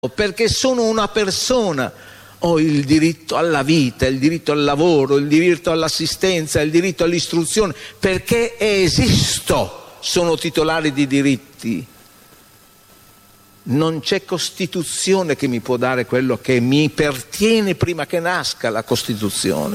perché sono una persona. Ho il diritto alla vita, il diritto al lavoro, il diritto all'assistenza, il diritto all'istruzione, perché esisto, sono titolare di diritti. Non c'è Costituzione che mi può dare quello che mi pertiene prima che nasca la Costituzione.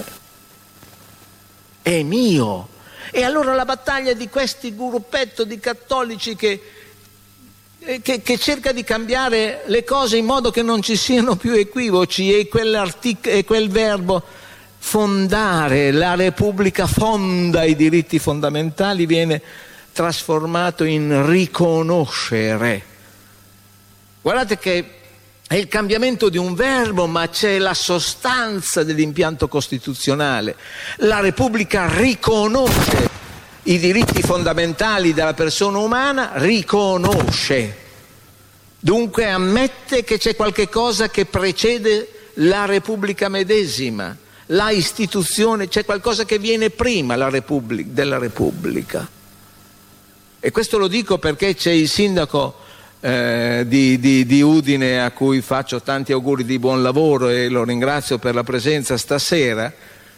È mio. E allora la battaglia di questi gruppetto di cattolici che cerca di cambiare le cose in modo che non ci siano più equivoci, e quel verbo fondare, la Repubblica fonda i diritti fondamentali, viene trasformato in riconoscere. Guardate che è il cambiamento di un verbo, ma c'è la sostanza dell'impianto costituzionale. La Repubblica riconosce i diritti fondamentali della persona umana, riconosce. Dunque ammette che c'è qualche cosa che precede la Repubblica medesima, la istituzione, c'è qualcosa che viene prima della Repubblica. E questo lo dico perché c'è il sindaco di Udine, a cui faccio tanti auguri di buon lavoro e lo ringrazio per la presenza stasera.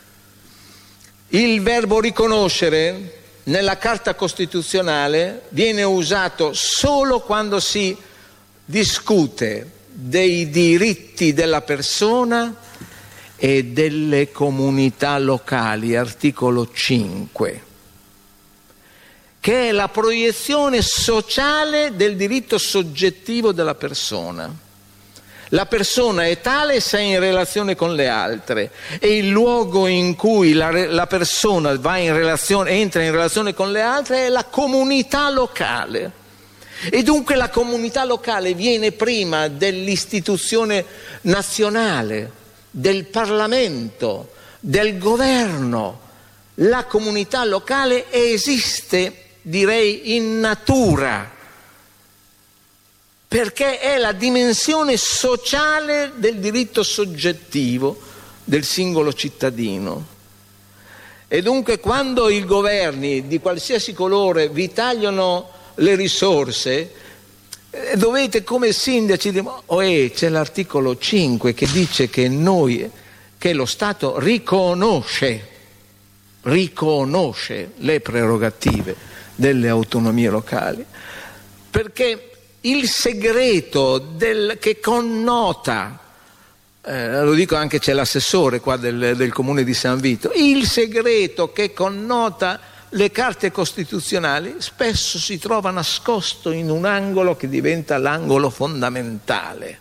Il verbo riconoscere nella Carta Costituzionale viene usato solo quando si discute dei diritti della persona e delle comunità locali, articolo 5, che è la proiezione sociale del diritto soggettivo della persona. La persona è tale se è in relazione con le altre, e il luogo in cui la persona entra in relazione con le altre è la comunità locale. E dunque la comunità locale viene prima dell'istituzione nazionale, del Parlamento, del governo. La comunità locale esiste, direi, in natura, perché è la dimensione sociale del diritto soggettivo del singolo cittadino. E dunque quando i governi di qualsiasi colore vi tagliano le risorse, dovete come sindaci dire: c'è l'articolo 5 che dice che lo Stato riconosce le prerogative delle autonomie locali, perché il segreto che connota, lo dico anche, c'è l'assessore qua del comune di San Vito, il segreto che connota le carte costituzionali spesso si trova nascosto in un angolo che diventa l'angolo fondamentale.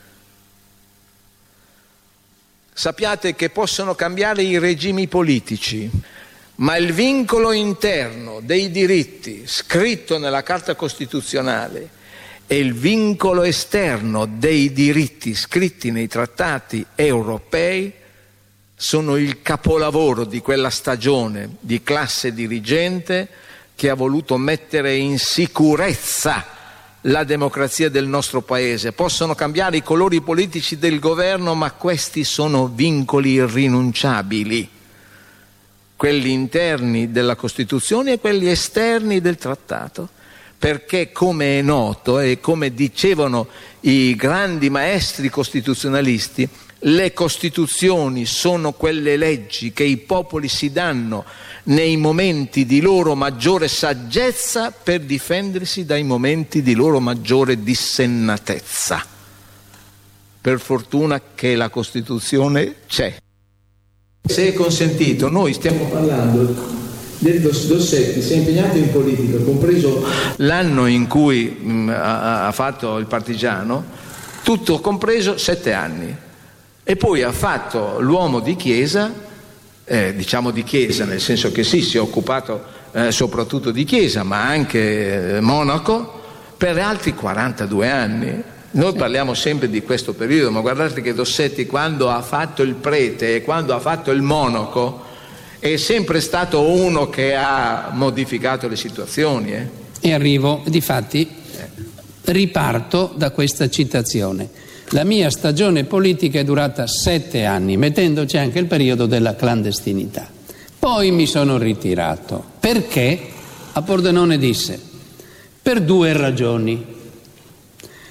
Sappiate che possono cambiare i regimi politici, ma il vincolo interno dei diritti scritto nella Carta Costituzionale e il vincolo esterno dei diritti scritti nei trattati europei sono il capolavoro di quella stagione di classe dirigente che ha voluto mettere in sicurezza la democrazia del nostro paese. Possono cambiare i colori politici del governo, ma questi sono vincoli irrinunciabili, quelli interni della Costituzione e quelli esterni del trattato, perché, come è noto e come dicevano i grandi maestri costituzionalisti, le Costituzioni sono quelle leggi che i popoli si danno nei momenti di loro maggiore saggezza per difendersi dai momenti di loro maggiore dissennatezza. Per fortuna che la Costituzione c'è. Se è consentito, noi stiamo parlando del Dossetti, si è impegnato in politica, compreso l'anno in cui ha fatto il partigiano, tutto compreso 7 anni. E poi ha fatto l'uomo di chiesa, diciamo di chiesa, nel senso che sì, si è occupato soprattutto di chiesa, ma anche monaco, per altri 42 anni. Noi parliamo sempre di questo periodo, ma guardate che Dossetti, quando ha fatto il prete e quando ha fatto il monaco, è sempre stato uno che ha modificato le situazioni. E arrivo, difatti, riparto da questa citazione. La mia stagione politica è durata 7 anni, mettendoci anche il periodo della clandestinità. Poi mi sono ritirato. Perché? A Pordenone disse: per 2 ragioni.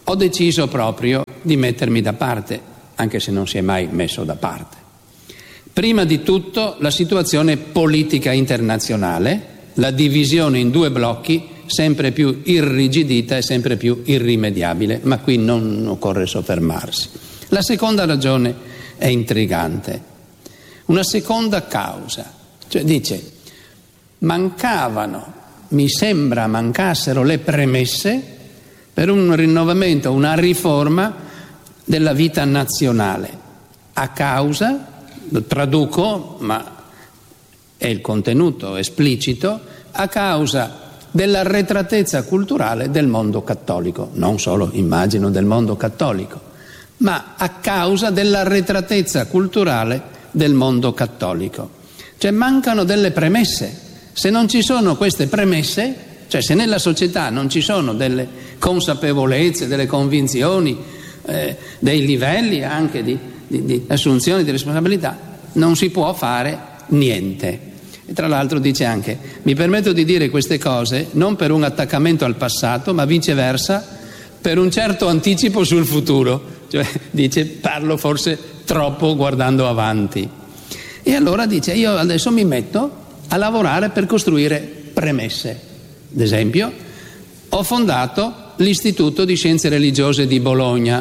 ho deciso proprio di mettermi da parte, anche se non si è mai messo da parte. Prima di tutto la situazione politica internazionale, la divisione in due blocchi sempre più irrigidita e sempre più irrimediabile, ma qui non occorre soffermarsi. La seconda ragione è intrigante. Una seconda causa, cioè dice, mi sembra mancassero le premesse per un rinnovamento, una riforma della vita nazionale, a causa, lo traduco, ma è il contenuto esplicito, a causa dell'arretratezza culturale del mondo cattolico, non solo, immagino, del mondo cattolico, ma a causa dell'arretratezza culturale del mondo cattolico. Cioè mancano delle premesse. Se non ci sono queste premesse, cioè se nella società non ci sono delle consapevolezze, delle convinzioni, dei livelli anche di assunzione di responsabilità, non si può fare niente. E tra l'altro dice anche, mi permetto di dire queste cose non per un attaccamento al passato, ma viceversa per un certo anticipo sul futuro. Cioè dice, parlo forse troppo guardando avanti. E allora dice, io adesso mi metto a lavorare per costruire premesse. Ad esempio, ho fondato l'Istituto di Scienze Religiose di Bologna.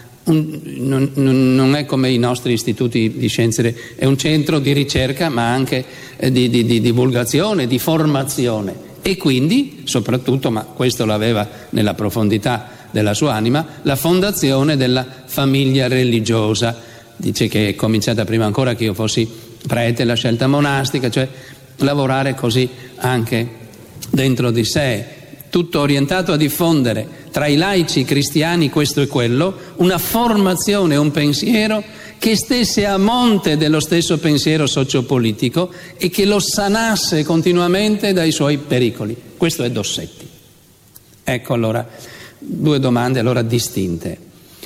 Non è come i nostri istituti di scienze, è un centro di ricerca ma anche di divulgazione, di formazione, e quindi soprattutto, ma questo l'aveva nella profondità della sua anima, la fondazione della famiglia religiosa. Dice che è cominciata prima ancora che io fossi prete, la scelta monastica, cioè lavorare così anche dentro di sé, tutto orientato a diffondere tra i laici cristiani questo e quello, una formazione, un pensiero che stesse a monte dello stesso pensiero sociopolitico e che lo sanasse continuamente dai suoi pericoli. Questo è Dossetti. Ecco allora due domande allora distinte.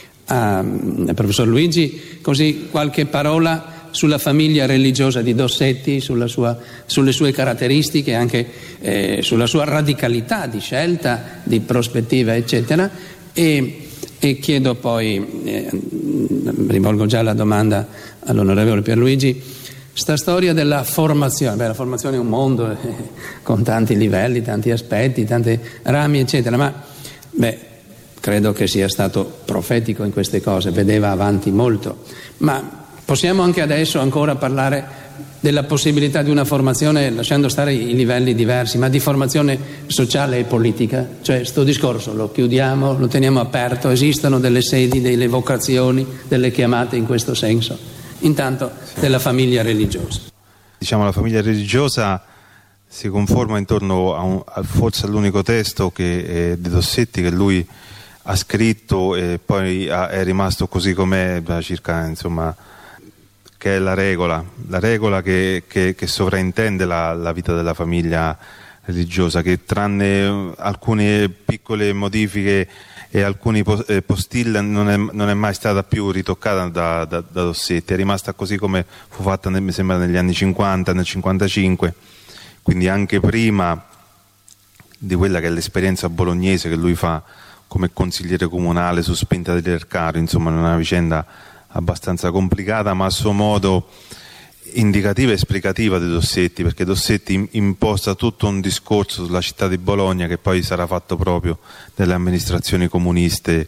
Al professor Luigi, così qualche parola sulla famiglia religiosa di Dossetti, sulle sue caratteristiche, anche sulla sua radicalità di scelta, di prospettiva, eccetera, e chiedo poi, rivolgo già la domanda all'onorevole Pierluigi, sta storia della formazione. La formazione è un mondo con tanti livelli, tanti aspetti, tanti rami, eccetera, ma credo che sia stato profetico in queste cose, vedeva avanti molto, ma possiamo anche adesso ancora parlare della possibilità di una formazione, lasciando stare i livelli diversi, ma di formazione sociale e politica? Cioè sto discorso lo chiudiamo, lo teniamo aperto, esistono delle sedi, delle vocazioni, delle chiamate in questo senso? Intanto della famiglia religiosa. Diciamo la famiglia religiosa si conforma intorno forse all'unico testo che di Dossetti che lui ha scritto e poi è rimasto così com'è da circa, insomma, che è la regola che sovraintende la vita della famiglia religiosa, che tranne alcune piccole modifiche e alcuni postille non è mai stata più ritoccata da Dossetti, è rimasta così come fu fatta mi sembra negli anni 50, nel 55, quindi anche prima di quella che è l'esperienza bolognese che lui fa come consigliere comunale su spinta degli Ercari, insomma una vicenda abbastanza complicata ma a suo modo indicativa e esplicativa di Dossetti, perché Dossetti imposta tutto un discorso sulla città di Bologna che poi sarà fatto proprio dalle amministrazioni comuniste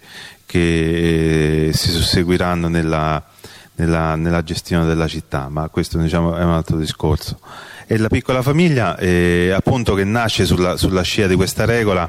che si susseguiranno nella gestione della città, ma questo diciamo è un altro discorso. E la piccola famiglia appunto che nasce sulla scia di questa regola.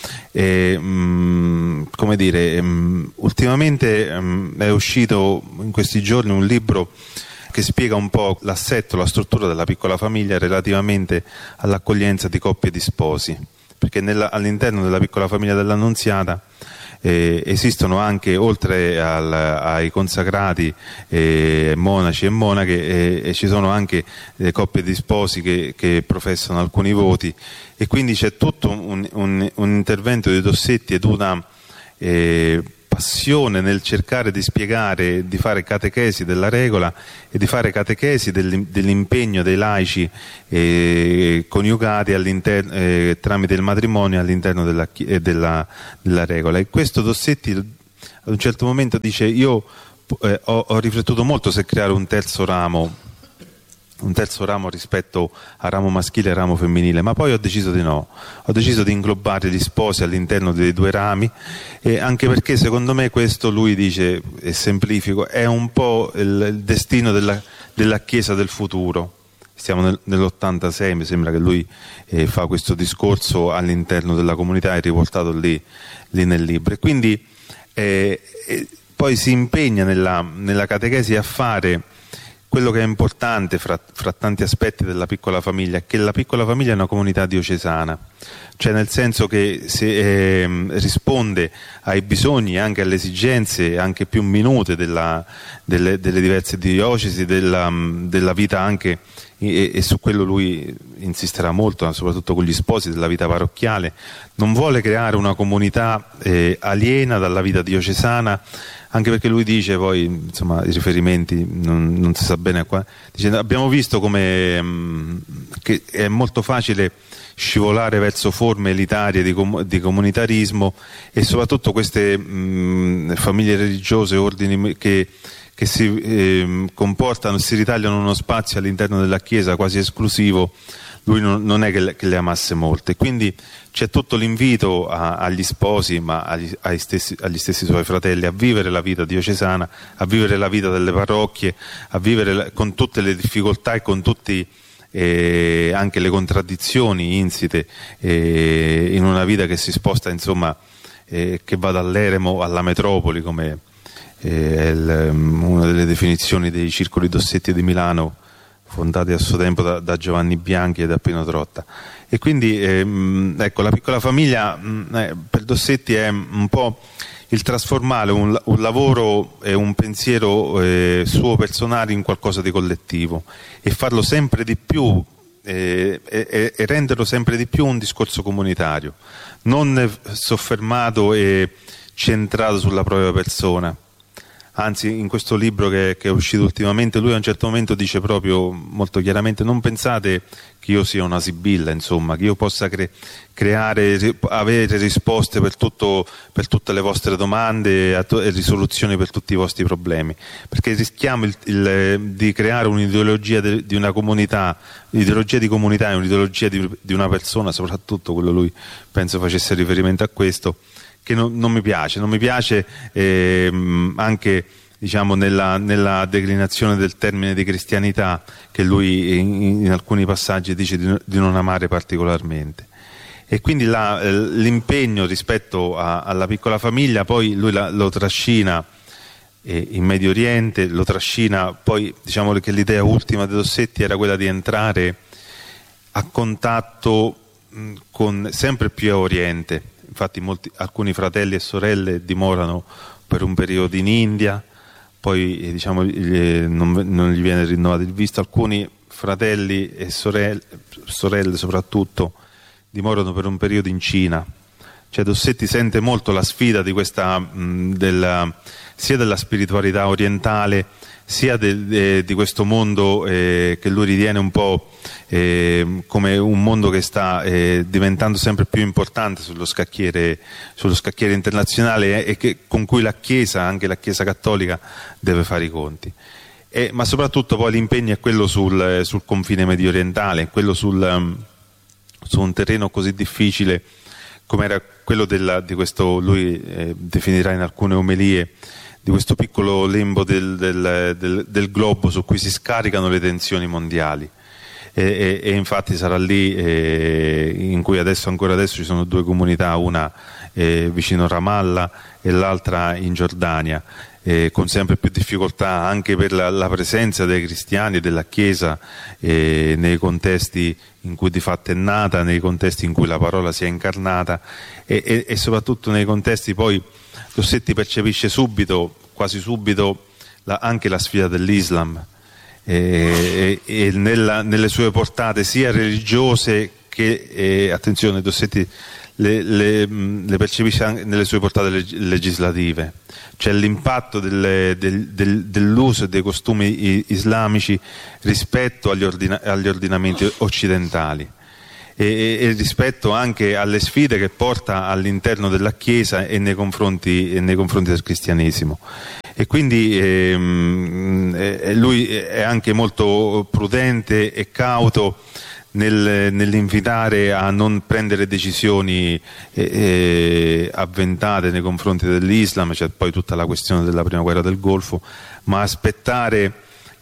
Come dire, ultimamente è uscito in questi giorni un libro che spiega un po' l'assetto, la struttura della piccola famiglia relativamente all'accoglienza di coppie di sposi, perché all'interno della piccola famiglia dell'Annunziata esistono anche, oltre ai consacrati monaci e monache, ci sono anche coppie di sposi che professano alcuni voti, e quindi c'è tutto un intervento di Dossetti ed una passione nel cercare di spiegare, di fare catechesi della regola e di fare catechesi dell'impegno dei laici coniugati tramite il matrimonio all'interno della regola. E questo Dossetti ad un certo momento dice: io ho riflettuto molto se creare un terzo ramo rispetto al ramo maschile e al ramo femminile, ma poi ho deciso di no, ho deciso di inglobare gli sposi all'interno dei due rami, e anche perché secondo me questo, lui dice, e semplifico, è un po' il destino della Chiesa del futuro. Stiamo nell'86, mi sembra che lui fa questo discorso all'interno della comunità, è riportato lì nel libro, e quindi poi si impegna nella catechesi a fare quello che è importante fra tanti aspetti della piccola famiglia, è che la piccola famiglia è una comunità diocesana, cioè nel senso che risponde ai bisogni e anche alle esigenze anche più minute delle diverse diocesi, della vita anche, e su quello lui insisterà molto, soprattutto con gli sposi, della vita parrocchiale. Non vuole creare una comunità aliena dalla vita diocesana, anche perché lui dice, poi insomma i riferimenti non si sa bene qua, dice: abbiamo visto come che è molto facile scivolare verso forme elitarie di comunitarismo, e soprattutto queste famiglie religiose, ordini che si comportano, si ritagliano uno spazio all'interno della Chiesa quasi esclusivo. Lui non è che le amasse molte, quindi c'è tutto l'invito agli sposi, ma agli stessi suoi fratelli, a vivere la vita diocesana, a vivere la vita delle parrocchie, a vivere con tutte le difficoltà e con tutti anche le contraddizioni insite in una vita che si sposta, insomma, che va dall'eremo alla metropoli, come è una delle definizioni dei circoli Dossetti di Milano, fondati a suo tempo da Giovanni Bianchi e da Pino Trotta. E quindi ecco, la piccola famiglia per Dossetti è un po' il trasformare un lavoro e un pensiero suo personale in qualcosa di collettivo, e farlo sempre di più e renderlo sempre di più un discorso comunitario, non soffermato e centrato sulla propria persona. Anzi, in questo libro che è uscito ultimamente, lui a un certo momento dice proprio molto chiaramente: non pensate che io sia una sibilla, insomma, che io possa avere risposte per tutte le vostre domande e risoluzioni per tutti i vostri problemi, perché rischiamo di creare un'ideologia di una comunità, un'ideologia di comunità e un'ideologia di una persona, soprattutto quello, lui penso facesse riferimento a questo, che non mi piace anche, diciamo, nella declinazione del termine di cristianità, che lui in alcuni passaggi dice di non amare particolarmente. E quindi l'impegno rispetto alla piccola famiglia poi lui lo trascina in Medio Oriente, lo trascina poi, diciamo che l'idea ultima di Dossetti era quella di entrare a contatto con sempre più a Oriente. Infatti alcuni fratelli e sorelle dimorano per un periodo in India, poi diciamo non gli viene rinnovato il visto. Alcuni fratelli e sorelle soprattutto dimorano per un periodo in Cina. Cioè Dossetti sente molto la sfida di questa sia della spiritualità orientale, sia di questo mondo che lui ritiene un po' come un mondo che sta diventando sempre più importante sullo scacchiere internazionale, e con cui la Chiesa, anche la Chiesa cattolica, deve fare i conti. Ma soprattutto poi l'impegno è quello sul confine medio orientale, quello su un terreno così difficile come era quello di questo, lui definirà in alcune omelie, di questo piccolo lembo del globo su cui si scaricano le tensioni mondiali, e infatti sarà lì in cui ancora adesso ci sono due comunità, una vicino Ramallah e l'altra in Giordania, con sempre più difficoltà anche per la presenza dei cristiani e della Chiesa nei contesti in cui di fatto è nata, nei contesti in cui la parola si è incarnata, e soprattutto nei contesti poi Dossetti percepisce quasi subito anche la sfida dell'Islam, e nelle sue portate sia religiose che, attenzione, Dossetti le percepisce anche nelle sue portate legislative, cioè l'impatto dell'uso e dei costumi islamici rispetto agli ordinamenti occidentali. e rispetto anche alle sfide che porta all'interno della Chiesa e nei confronti del cristianesimo. E quindi lui è anche molto prudente e cauto nell'invitare a non prendere decisioni avventate nei confronti dell'Islam. C'è poi tutta la questione della prima guerra del Golfo, ma aspettare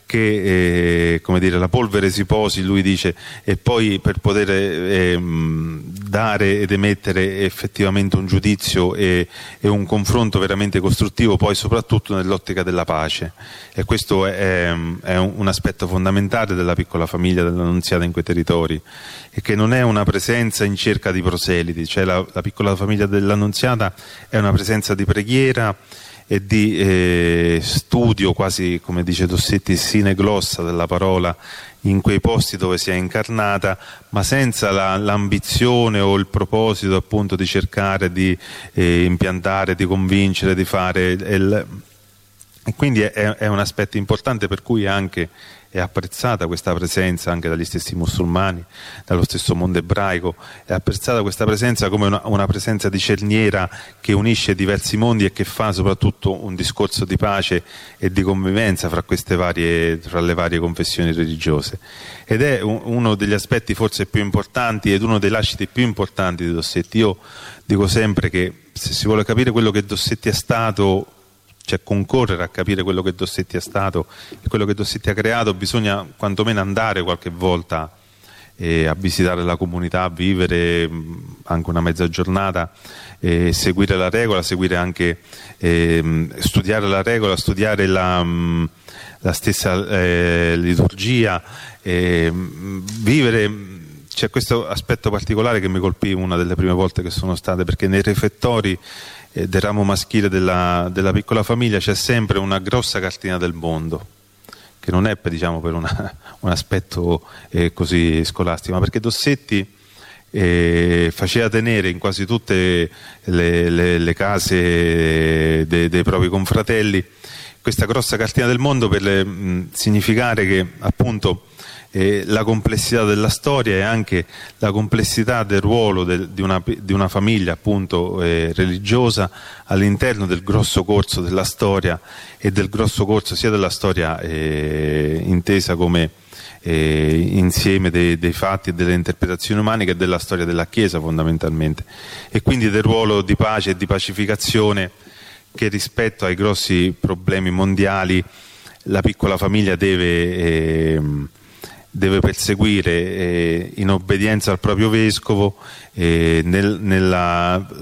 che la polvere si posi, lui dice, e poi per poter dare ed emettere effettivamente un giudizio e un confronto veramente costruttivo, poi soprattutto nell'ottica della pace. E questo è un aspetto fondamentale della piccola famiglia dell'Annunziata in quei territori, e che non è una presenza in cerca di proseliti, cioè la piccola famiglia dell'Annunziata è una presenza di preghiera e di studio, quasi come dice Dossetti, sine glossa della parola, in quei posti dove si è incarnata, ma senza l'ambizione o il proposito appunto di cercare di impiantare, di convincere, di fare. E quindi è un aspetto importante, per cui anche è apprezzata questa presenza anche dagli stessi musulmani, dallo stesso mondo ebraico. È apprezzata questa presenza come una presenza di cerniera che unisce diversi mondi e che fa soprattutto un discorso di pace e di convivenza fra le varie confessioni religiose. Ed è uno degli aspetti forse più importanti ed uno dei lasciti più importanti di Dossetti. Io dico sempre che se si vuole capire quello che Dossetti è stato, cioè concorrere a capire quello che Dossetti è stato e quello che Dossetti ha creato, bisogna quantomeno andare qualche volta a visitare la comunità, a vivere anche una mezza giornata, seguire la regola, seguire anche studiare la regola, studiare la stessa liturgia, vivere. C'è questo aspetto particolare che mi colpì una delle prime volte che sono state, perché nei refettori del ramo maschile della piccola famiglia c'è sempre una grossa cartina del mondo, che non è per un aspetto così scolastico, ma perché Dossetti faceva tenere in quasi tutte le case dei propri confratelli questa grossa cartina del mondo, per significare che appunto la complessità della storia e anche la complessità del ruolo di una famiglia appunto religiosa all'interno del grosso corso della storia, e del grosso corso sia della storia intesa come insieme dei fatti e delle interpretazioni umane, che della storia della Chiesa fondamentalmente, e quindi del ruolo di pace e di pacificazione che rispetto ai grossi problemi mondiali la piccola famiglia deve perseguire in obbedienza al proprio vescovo, nella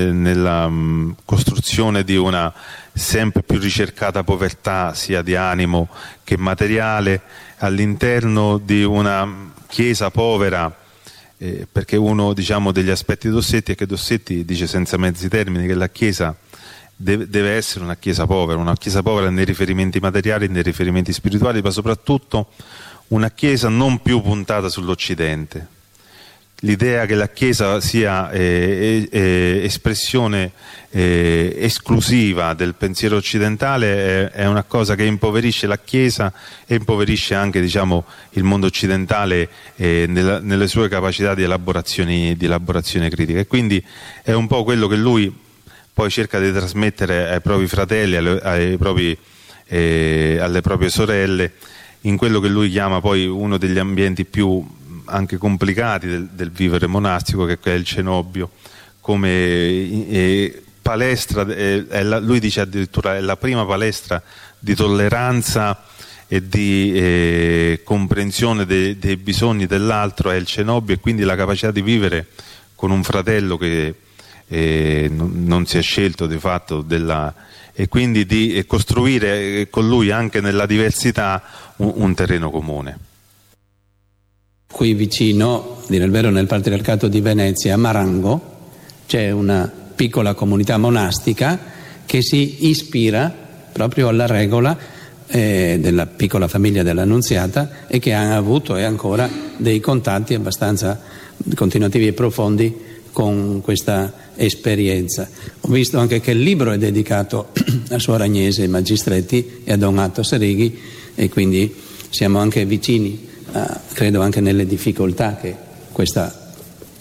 costruzione di una sempre più ricercata povertà sia di animo che materiale, all'interno di una Chiesa povera, perché uno degli aspetti di Dossetti è che Dossetti dice senza mezzi termini che la Chiesa deve essere una Chiesa povera nei riferimenti materiali, nei riferimenti spirituali, ma soprattutto una Chiesa non più puntata sull'Occidente. L'idea che la Chiesa sia espressione esclusiva del pensiero occidentale è una cosa che impoverisce la Chiesa e impoverisce anche il mondo occidentale nelle sue capacità di elaborazione critica. E quindi è un po' quello che lui poi cerca di trasmettere ai propri fratelli, alle proprie sorelle, in quello che lui chiama poi uno degli ambienti più anche complicati del vivere monastico, che è il cenobio, come palestra, lui dice addirittura è la prima palestra di tolleranza e di comprensione dei bisogni dell'altro, è il cenobio, e quindi la capacità di vivere con un fratello che non si è scelto di fatto e quindi di costruire con lui anche nella diversità un terreno comune. Qui vicino, a dire il vero, nel Patriarcato di Venezia, a Marango, c'è una piccola comunità monastica che si ispira proprio alla regola della piccola famiglia dell'Annunziata, e che ha avuto e ancora dei contatti abbastanza continuativi e profondi con questa esperienza. Ho visto anche che il libro è dedicato a Suor Agnese Magistretti e a Don Atto Serighi, e quindi siamo anche vicini, credo anche nelle difficoltà che questa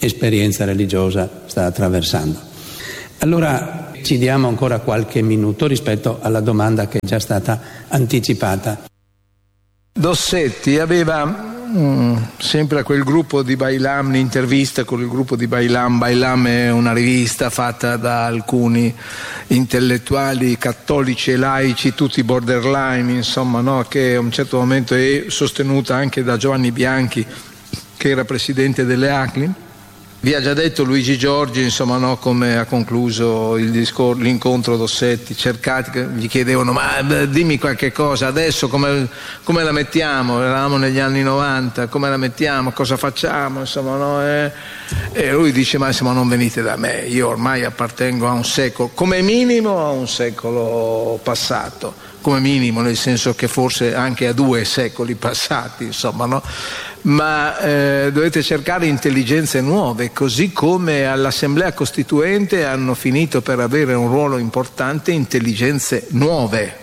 esperienza religiosa sta attraversando. Allora ci diamo ancora qualche minuto rispetto alla domanda che è già stata anticipata. Dossetti aveva sempre a quel gruppo di Bailam, l'intervista con il gruppo di Bailam. Bailam è una rivista fatta da alcuni intellettuali cattolici e laici, tutti borderline, insomma, no? Che a un certo momento è sostenuta anche da Giovanni Bianchi, che era presidente delle ACLI. Vi ha già detto Luigi Giorgi, insomma, no, come ha concluso l'incontro Dossetti. Gli chiedevano: ma dimmi qualche cosa, adesso come la mettiamo? Eravamo negli anni 90, come la mettiamo? Cosa facciamo? Insomma, no? E lui dice: ma insomma, non venite da me, io ormai appartengo a un secolo, come minimo a un secolo passato, come minimo, nel senso che forse anche a 2 secoli passati, insomma, no? Ma dovete cercare intelligenze nuove, così come all'Assemblea Costituente hanno finito per avere un ruolo importante intelligenze nuove.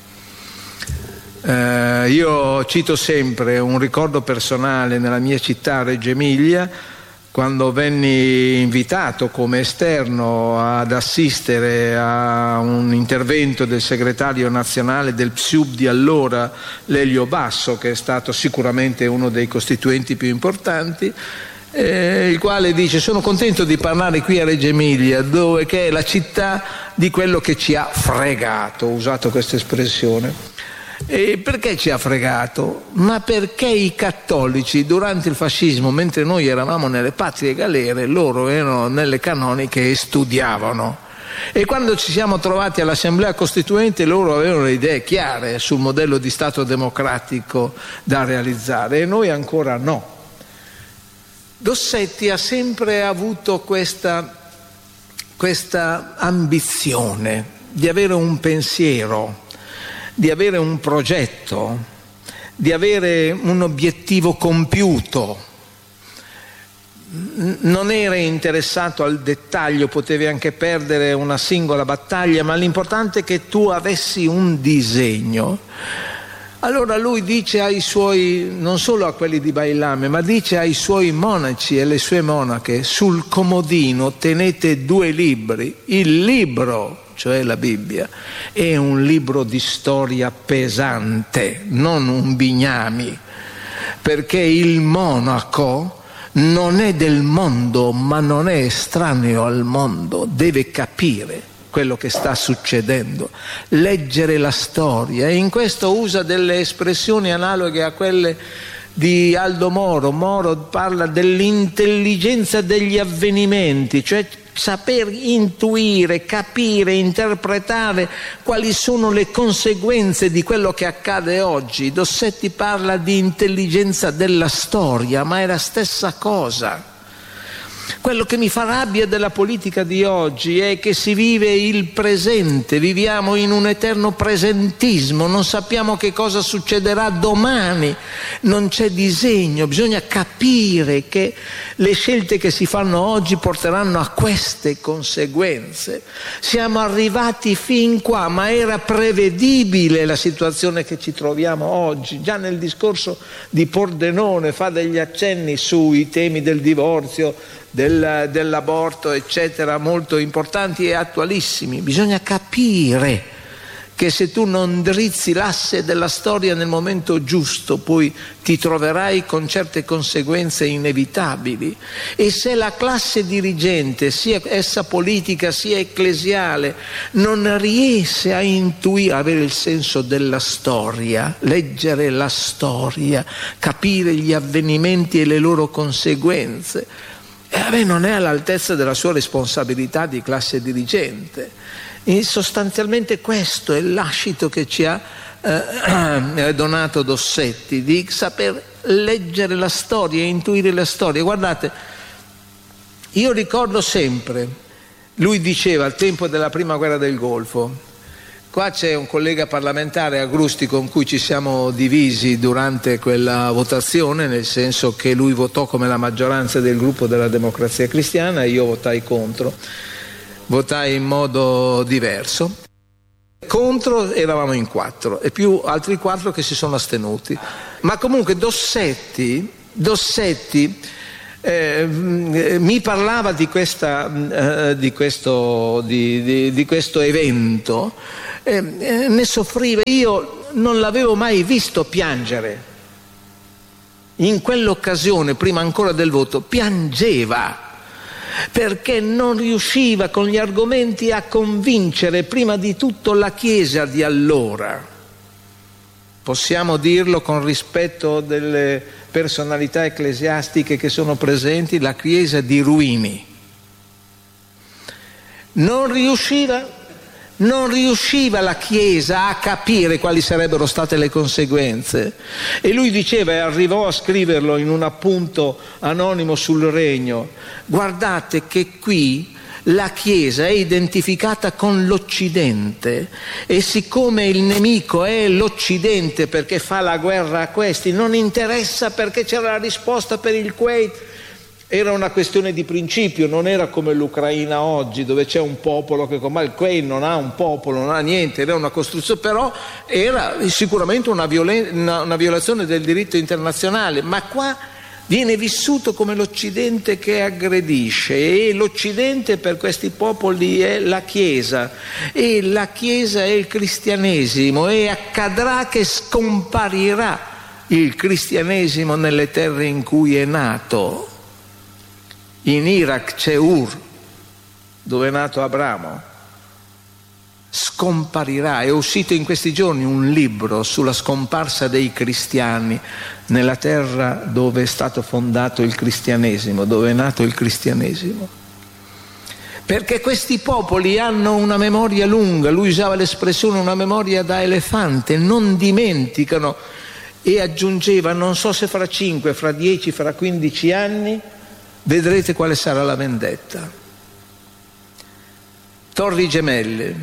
Io cito sempre un ricordo personale nella mia città, Reggio Emilia, quando venni invitato come esterno ad assistere a un intervento del segretario nazionale del PSUB di allora, Lelio Basso, che è stato sicuramente uno dei costituenti più importanti, il quale dice: sono contento di parlare qui a Reggio Emilia, che è la città di quello che ci ha fregato, ho usato questa espressione. E perché ci ha fregato? Ma perché i cattolici durante il fascismo, mentre noi eravamo nelle patrie galere, loro erano nelle canoniche e studiavano. E quando ci siamo trovati all'Assemblea Costituente, loro avevano le idee chiare sul modello di Stato democratico da realizzare e noi ancora no. Dossetti ha sempre avuto questa ambizione di avere un pensiero, di avere un progetto, di avere un obiettivo compiuto. Non era interessato al dettaglio, potevi anche perdere una singola battaglia, ma l'importante è che tu avessi un disegno. Allora lui dice ai suoi, non solo a quelli di Bailam, ma dice ai suoi monaci e alle sue monache: sul comodino tenete 2 libri, il libro, cioè la Bibbia, è un libro di storia pesante, non un bignami, perché il monaco non è del mondo, ma non è estraneo al mondo, deve capire quello che sta succedendo, leggere la storia, e in questo usa delle espressioni analoghe a quelle di Aldo Moro. Moro parla dell'intelligenza degli avvenimenti, cioè saper intuire, capire, interpretare quali sono le conseguenze di quello che accade oggi. Dossetti parla di intelligenza della storia, ma è la stessa cosa. Quello che mi fa rabbia della politica di oggi è che si vive il presente, viviamo in un eterno presentismo, non sappiamo che cosa succederà domani, non c'è disegno. Bisogna capire che le scelte che si fanno oggi porteranno a queste conseguenze. Siamo arrivati fin qua, ma era prevedibile la situazione che ci troviamo oggi. Già nel discorso di Pordenone fa degli accenni sui temi del divorzio, dell'aborto, eccetera, molto importanti e attualissimi. Bisogna capire che se tu non drizzi l'asse della storia nel momento giusto, poi ti troverai con certe conseguenze inevitabili. E se la classe dirigente, sia essa politica sia ecclesiale, non riesce a intuire, avere il senso della storia, leggere la storia, capire gli avvenimenti e le loro conseguenze, non è all'altezza della sua responsabilità di classe dirigente. E sostanzialmente questo è il lascito che ci ha donato Dossetti, di saper leggere la storia e intuire la storia. Guardate, io ricordo sempre, lui diceva al tempo della prima guerra del Golfo, qua c'è un collega parlamentare, Agrusti, con cui ci siamo divisi durante quella votazione, nel senso che lui votò come la maggioranza del gruppo della Democrazia Cristiana e io votai contro, votai in modo diverso. Contro eravamo in 4 e più altri 4 che si sono astenuti. Ma comunque Dossetti mi parlava di questo evento, ne soffriva. Io non l'avevo mai visto piangere. In quell'occasione, prima ancora del voto, piangeva perché non riusciva con gli argomenti a convincere prima di tutto la Chiesa di allora. Possiamo dirlo con rispetto delle personalità ecclesiastiche che sono presenti, la Chiesa di Ruini. Non riusciva la Chiesa a capire quali sarebbero state le conseguenze. E lui diceva, e arrivò a scriverlo in un appunto anonimo sul Regno, guardate che qui la Chiesa è identificata con l'Occidente, e siccome il nemico è l'Occidente perché fa la guerra a questi, non interessa perché c'era la risposta per il Kuwait. Era una questione di principio, non era come l'Ucraina oggi dove c'è un popolo che combatte. Il Kuwait non ha un popolo, non ha niente, era una costruzione, però era sicuramente una violazione del diritto internazionale, ma qua viene vissuto come l'Occidente che aggredisce, e l'Occidente per questi popoli è la Chiesa, e la Chiesa è il cristianesimo, e accadrà che scomparirà il cristianesimo nelle terre in cui è nato. In Iraq c'è Ur, dove è nato Abramo. Scomparirà. È uscito in questi giorni un libro sulla scomparsa dei cristiani nella terra dove è stato fondato il cristianesimo, dove è nato il cristianesimo. Perché questi popoli hanno una memoria lunga, lui usava l'espressione una memoria da elefante, non dimenticano, e aggiungeva, non so se fra 5, fra 10, fra 15 anni vedrete quale sarà la vendetta. Torri Gemelle,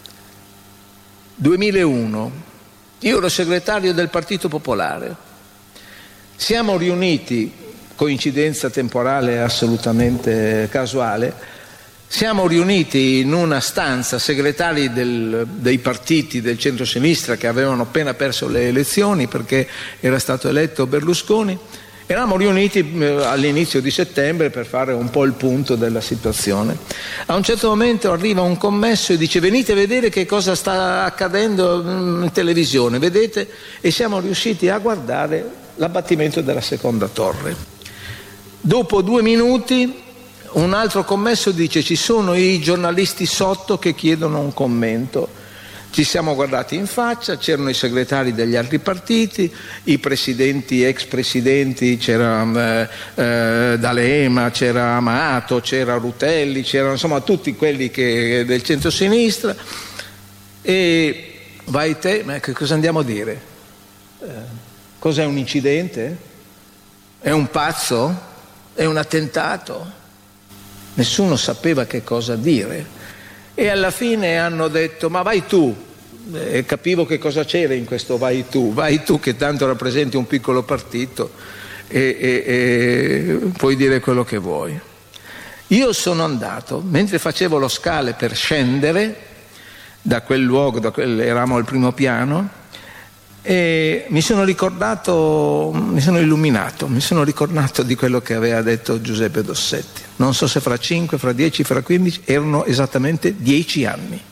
2001, io ero segretario del Partito Popolare. Siamo riuniti, coincidenza temporale assolutamente casuale, siamo riuniti in una stanza, segretari dei partiti del centro-sinistra che avevano appena perso le elezioni perché era stato eletto Berlusconi. Eravamo riuniti all'inizio di settembre per fare un po' il punto della situazione. A un certo momento arriva un commesso e dice: venite a vedere che cosa sta accadendo in televisione, vedete? E siamo riusciti a guardare l'abbattimento della seconda torre. Dopo 2 minuti un altro commesso dice: ci sono i giornalisti sotto che chiedono un commento. Ci siamo guardati in faccia, c'erano i segretari degli altri partiti, i presidenti, ex presidenti, c'era D'Alema, c'era Amato, c'era Rutelli, c'erano insomma tutti quelli del centro-sinistra. E vai te, ma che cosa andiamo a dire? Cos'è un incidente? È un pazzo? È un attentato? Nessuno sapeva che cosa dire. E alla fine hanno detto: ma vai tu. E capivo che cosa c'era in questo vai tu che tanto rappresenti un piccolo partito e puoi dire quello che vuoi. Io sono andato, mentre facevo lo scale per scendere da quel luogo, eravamo al primo piano, e mi sono illuminato, mi sono ricordato di quello che aveva detto Giuseppe Dossetti. Non so se fra 5, fra 10, fra 15, erano esattamente 10 anni.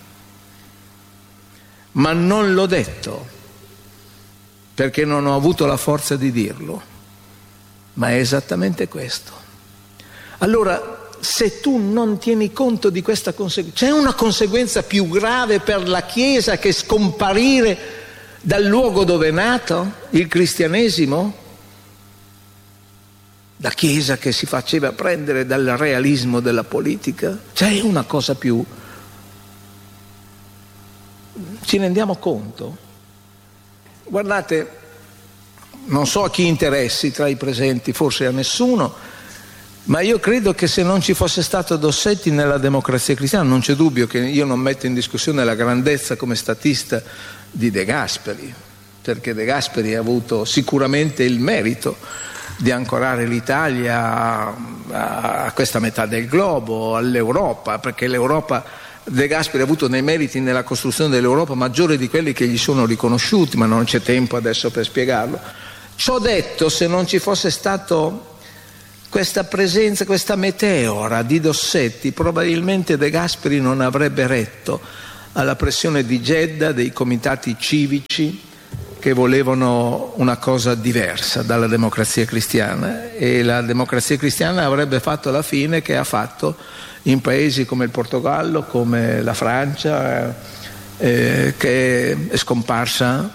Ma non l'ho detto perché non ho avuto la forza di dirlo, ma è esattamente questo. Allora, se tu non tieni conto di questa conseguenza, c'è una conseguenza più grave per la Chiesa che scomparire dal luogo dove è nato il cristianesimo? La Chiesa che si faceva prendere dal realismo della politica? C'è una cosa più? Ci rendiamo conto? Guardate, non so a chi interessi tra i presenti, forse a nessuno, ma io credo che se non ci fosse stato Dossetti nella Democrazia Cristiana, non c'è dubbio che io non metto in discussione la grandezza come statista di De Gasperi, perché De Gasperi ha avuto sicuramente il merito di ancorare l'Italia a questa metà del globo, all'Europa, perché l'Europa, De Gasperi ha avuto dei meriti nella costruzione dell'Europa maggiori di quelli che gli sono riconosciuti, ma non c'è tempo adesso per spiegarlo. Ciò detto, se non ci fosse stato questa presenza, questa meteora di Dossetti, probabilmente De Gasperi non avrebbe retto alla pressione di Gedda, dei comitati civici che volevano una cosa diversa dalla Democrazia Cristiana, e la Democrazia Cristiana avrebbe fatto la fine che ha fatto in paesi come il Portogallo, come la Francia, che è scomparsa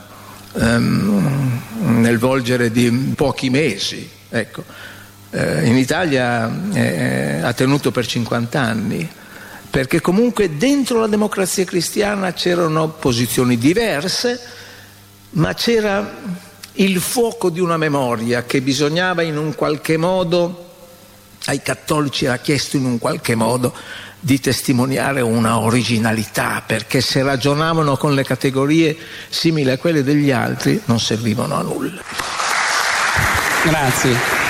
nel volgere di pochi mesi. Ecco. In Italia ha tenuto per 50 anni, perché comunque dentro la Democrazia Cristiana c'erano posizioni diverse, ma c'era il fuoco di una memoria che bisognava in un qualche modo, ai cattolici era chiesto in un qualche modo di testimoniare una originalità, perché se ragionavano con le categorie simili a quelle degli altri non servivano a nulla. Grazie.